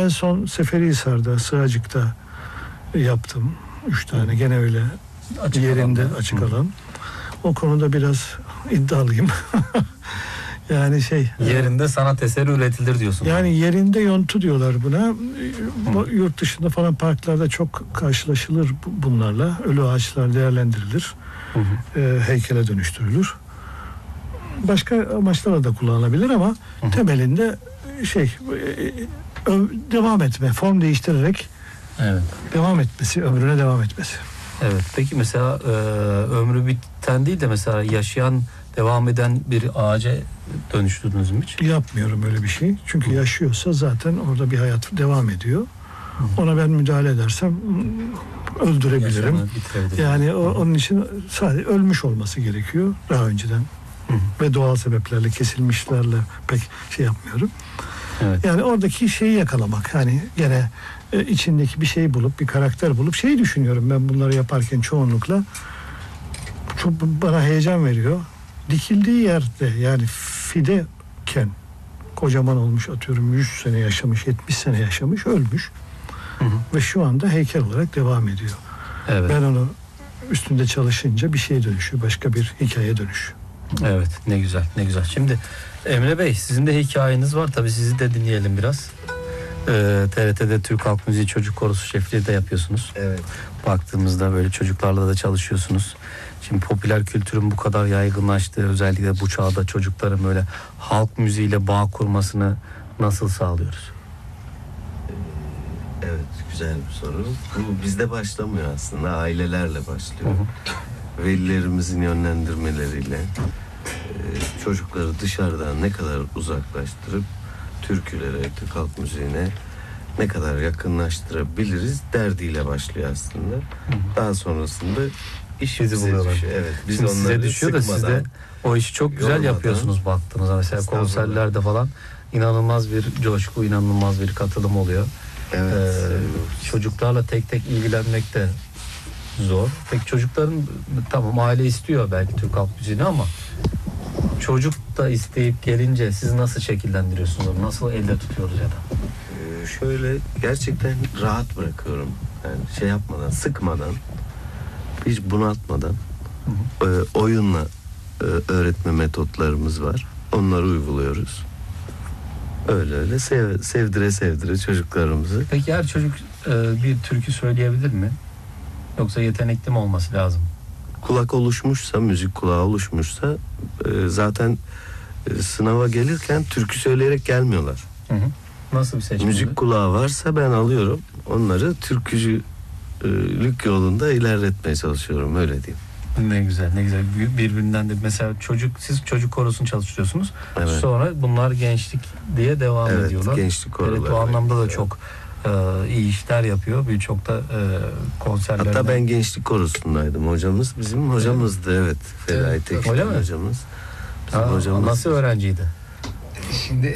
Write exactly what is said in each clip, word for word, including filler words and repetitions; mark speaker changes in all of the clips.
Speaker 1: en son Seferihisar'da, Sığacık'ta yaptım. Üç tane gene öyle açık yerinde alanda. Açık alan. O konuda biraz iddialıyım. Yani şey...
Speaker 2: Yerinde sanat eseri üretilir diyorsun.
Speaker 1: Yani abi. Yerinde yontu diyorlar buna. Hı. Yurt dışında falan parklarda çok karşılaşılır bunlarla. Ölü ağaçlar değerlendirilir. Hı hı. E, heykele dönüştürülür. Başka amaçlarla da kullanılabilir ama hı hı. temelinde şey e, devam etme, form değiştirerek evet. devam etmesi, ömrüne devam etmesi.
Speaker 2: Evet. Peki mesela e, ömrü biten değil de mesela yaşayan, devam eden bir ağaca dönüştürdünüz mü hiç?
Speaker 1: Yapmıyorum öyle bir şey. Çünkü Hı. yaşıyorsa zaten orada bir hayat devam ediyor. Hı. Ona ben müdahale edersem öldürebilirim. Yani o, onun için sadece ölmüş olması gerekiyor daha önceden. Hı. Ve doğal sebeplerle, kesilmişlerle pek şey yapmıyorum. Evet. Yani oradaki şeyi yakalamak. Hani gene e, içindeki bir şey bulup, bir karakter bulup şeyi düşünüyorum ben bunları yaparken çoğunlukla. Çok bana heyecan veriyor. Dikildiği yerde yani fideken kocaman olmuş, atıyorum yüz sene yaşamış, yetmiş sene yaşamış, ölmüş. Hı hı. Ve şu anda heykel olarak devam ediyor. Evet. Ben onu üstünde çalışınca bir şeye dönüşüyor, başka bir hikaye dönüşüyor.
Speaker 2: Evet, ne güzel, ne güzel. Şimdi Emre Bey, sizin de hikayeniz var. Tabii sizi de dinleyelim biraz. Ee, T R T'de Türk Halk Müziği Çocuk Korosu şefliği de yapıyorsunuz.
Speaker 3: Evet.
Speaker 2: Baktığımızda böyle çocuklarla da çalışıyorsunuz. Şimdi popüler kültürün bu kadar yaygınlaştığı, özellikle bu çağda çocukların böyle halk müziğiyle bağ kurmasını nasıl sağlıyoruz?
Speaker 3: Evet, güzel bir soru. Bu bizde başlamıyor aslında, ailelerle başlıyor. Hı hı. Velilerimizin yönlendirmeleriyle e, çocukları dışarıdan ne kadar uzaklaştırıp türkülere, Türk halk müziğine ne kadar yakınlaştırabiliriz derdiyle başlıyor aslında. Hı hı. Daha sonrasında İş bizi buluyorlar. Evet, biz
Speaker 2: Şimdi size düşüyor da siz de o işi çok güzel yormadan yapıyorsunuz baktığınızda. Mesela konserlerde falan inanılmaz bir coşku, inanılmaz bir katılım oluyor. Evet. Ee, çocuklarla tek tek ilgilenmek de zor. Peki çocukların tamam aile istiyor belki Türk halk müziğini ama çocuk da isteyip gelince siz nasıl şekillendiriyorsunuz onu? Nasıl elde tutuyoruz ya da?
Speaker 3: Ee, şöyle gerçekten rahat bırakıyorum. Yani şey yapmadan, sıkmadan, hiç bunaltmadan hı hı. E, oyunla e, öğretme metotlarımız var. Onları uyguluyoruz. Öyle öyle sev, sevdire sevdire çocuklarımızı.
Speaker 2: Peki her çocuk e, bir türkü söyleyebilir mi? Yoksa yetenekli mi olması lazım?
Speaker 3: Kulak oluşmuşsa, müzik kulağı oluşmuşsa e, zaten e, sınava gelirken türkü söyleyerek gelmiyorlar.
Speaker 2: Hı hı. Nasıl bir seçim?
Speaker 3: Müzik kulağı varsa ben alıyorum. Onları türkücü lük yolunda ilerletmeye çalışıyorum, öyle diyeyim.
Speaker 2: Ne güzel, ne güzel. Birbirinden de mesela çocuk, siz çocuk korosunu çalıştırıyorsunuz. Evet. Sonra bunlar gençlik diye devam
Speaker 3: evet,
Speaker 2: ediyorlar.
Speaker 3: Gençlik koroları.
Speaker 2: Evet, o anlamda da çok e, iyi işler yapıyor. Birçok da e, konserlerden.
Speaker 3: Hatta ben gençlik korosundaydım. Hocamız bizim hocamızdı, evet. Feray evet. Tekin hocamız.
Speaker 2: Bizim ha, hocamız. Nasıl öğrenciydi?
Speaker 4: Şimdi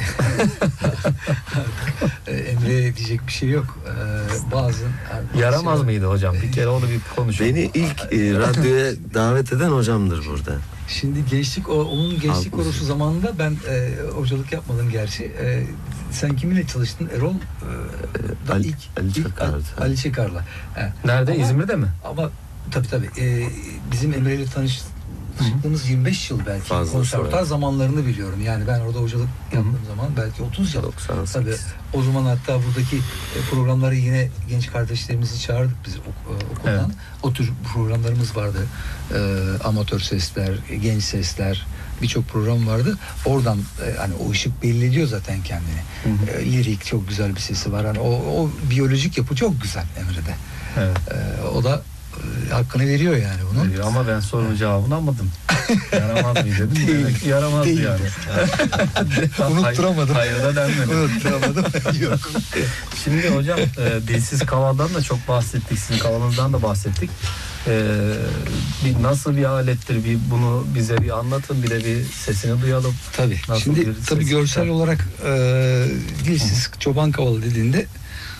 Speaker 4: Emre'ye diyecek bir şey yok. Ee, bazı
Speaker 2: yaramaz mıydı hocam? Bir kere onu bir konuşalım.
Speaker 3: Beni ilk e, radyoya davet eden hocamdır burada.
Speaker 4: Şimdi gençlik, o, onun gençlik korosu zamanında ben e, hocalık yapmadım gerçi. E, sen kiminle çalıştın? Erol e,
Speaker 3: Ali,
Speaker 4: ilk,
Speaker 3: Ali
Speaker 4: ilk
Speaker 3: Çakar'la.
Speaker 4: Ali Çakar'la.
Speaker 2: E, Nerede? Ama, İzmir'de mi?
Speaker 4: Ama tabii tabii. E, bizim Emre'yle tanış Tanıştığımız yirmi beş yıl belki konservatuar zamanlarını biliyorum. Yani ben orada hocalık yaptığım Hı-hı. zaman belki otuz yıl.
Speaker 3: doksan sekiz.
Speaker 4: Tabii o zaman hatta buradaki programları yine genç kardeşlerimizi çağırdık biz okuldan. Evet. O tür programlarımız vardı. E, amatör sesler, genç sesler, birçok program vardı. Oradan e, hani o ışık belli ediyor zaten kendini. E, lirik, çok güzel bir sesi var. Hani o, o biyolojik yapı çok güzel Emre'de. Evet. E, o da hakkını veriyor yani bunun.
Speaker 2: Veriyor ama ben sorunun cevabını almadım. Yaramaz mıydı dedim. Demek ki yaramazdı değil yani.
Speaker 4: Unutturamadım.
Speaker 2: Hayır da denmedi.
Speaker 4: Unutturamadım. Yok.
Speaker 2: Şimdi hocam e, dilsiz kavaldan da çok bahsettik. Sizin kavalınızdan da bahsettik. E, bir, nasıl bir alettir? Bir, bunu bize bir anlatın. Bir de bir sesini duyalım.
Speaker 4: Tabii. Nasıl Şimdi tabii görsel çıkar? olarak e, dilsiz Hı-hı. çoban kavalı dediğinde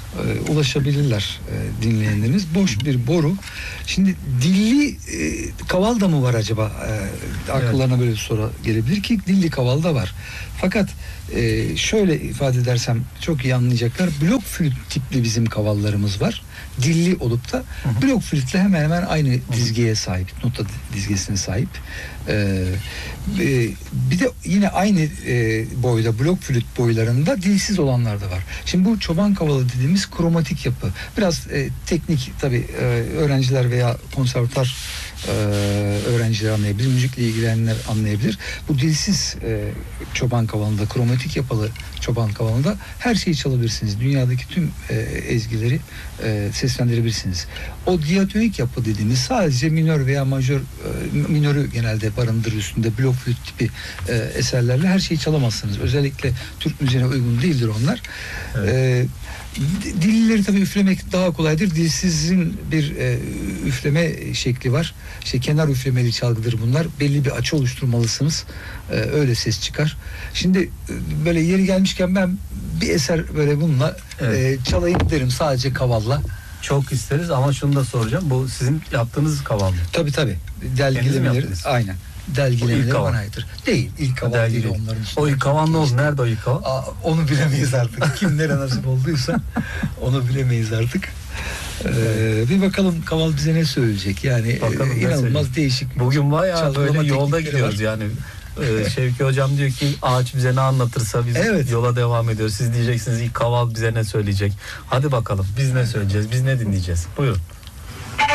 Speaker 4: e, ulaşabilirler e, dinleyenlerimiz. Boş bir boru. Şimdi dilli e, kaval da mı var acaba? E, akıllarına evet. böyle bir soru gelebilir ki dilli kaval da var. Fakat e, şöyle ifade edersem çok iyi anlayacaklar. Blok flüt tipli bizim kavallarımız var. Dilli olup da hı hı. blok flütle hemen hemen aynı hı. dizgeye sahip. Nota dizgesine sahip. E, e, bir de yine aynı e, boyda blok flüt boylarında dilsiz olanlar da var. Şimdi bu çoban kavalı dediğimiz kromatik yapı. Biraz e, teknik tabii e, öğrenciler veya konservatuar e, öğrenciler anlayabilir. Müzikle ilgilenenler anlayabilir. Bu dilsiz e, çoban kavalında, kromatik yapılı çoban kavalında her şeyi çalabilirsiniz. Dünyadaki tüm e, ezgileri e, seslendirebilirsiniz. O diatonik yapı dediğimiz sadece minör veya majör, e, minörü genelde barındırır üstünde. Blok flüt tipi e, eserlerle her şeyi çalamazsınız. Özellikle Türk müziğine uygun değildir onlar. Evet. E, Dillileri tabii üflemek daha kolaydır. Dilsizin bir e, üfleme şekli var. İşte kenar üflemeli çalgıdır bunlar. Belli bir açı oluşturmalısınız. E, öyle ses çıkar. Şimdi e, böyle yeri gelmişken ben bir eser böyle bununla evet. e, çalayım derim sadece kavalla.
Speaker 2: Çok isteriz ama şunu da soracağım. Bu sizin yaptığınız kaval mı?
Speaker 4: Tabii tabii. Delgilemeleri aynen. Delgilemeleri bana aittir. Değil. İlk kaval
Speaker 2: Delgi
Speaker 4: değil
Speaker 2: değil.
Speaker 4: onların.
Speaker 2: O ilk kaval ne oldu? Nerede o ilk kaval?
Speaker 4: Aa, onu bilemeyiz artık. Kim nereye nasip olduysa onu bilemeyiz artık. Ee, bir bakalım kaval bize ne söyleyecek. Yani bakalım, e, inanılmaz değişik.
Speaker 2: Bugün bayağı böyle yolda gidiyoruz var. Yani. Ee, Şevki Hocam diyor ki ağaç bize ne anlatırsa biz evet. yola devam ediyoruz. Siz diyeceksiniz ilk kaval bize ne söyleyecek. Hadi bakalım biz ne söyleyeceğiz, biz ne dinleyeceğiz. Buyurun.